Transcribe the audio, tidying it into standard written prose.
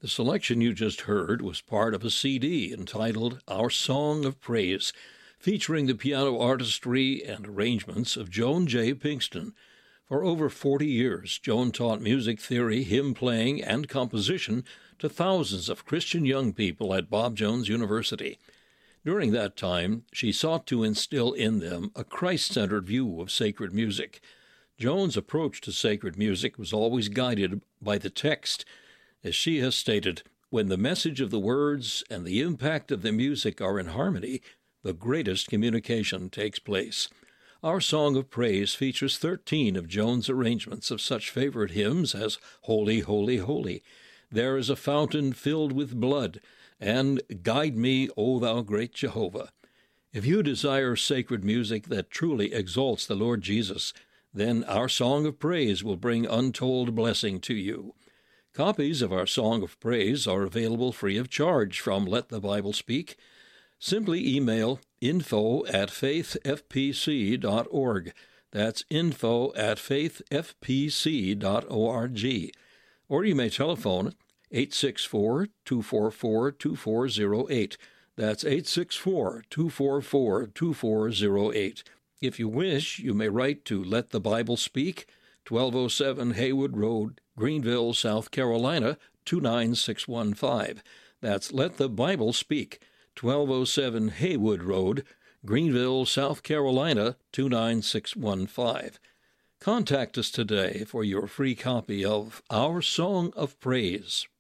The selection you just heard was part of a CD entitled Our Song of Praise, featuring the piano artistry and arrangements of Joan J. Pinkston. For over 40 years, Joan taught music theory, hymn playing, and composition to thousands of Christian young people at Bob Jones University. During that time, she sought to instill in them a Christ-centered view of sacred music. Joan's approach to sacred music was always guided by the text. As she has stated, when the message of the words and the impact of the music are in harmony, the greatest communication takes place. Our Song of Praise features 13 of Joan's arrangements of such favorite hymns as Holy, Holy, Holy, There is a Fountain Filled with Blood, and Guide Me, O Thou Great Jehovah. If you desire sacred music that truly exalts the Lord Jesus, then Our Song of Praise will bring untold blessing to you. Copies of Our Song of Praise are available free of charge from Let the Bible Speak. Simply email info@faithfpc.org. That's info@faithfpc.org. Or you may telephone 864-244-2408. That's 864-244-2408. If you wish, you may write to Let the Bible Speak, 1207 Haywood Road, Greenville, South Carolina, 29615. That's Let the Bible Speak, 1207 Haywood Road, Greenville, South Carolina, 29615. Contact us today for your free copy of Our Song of Praise.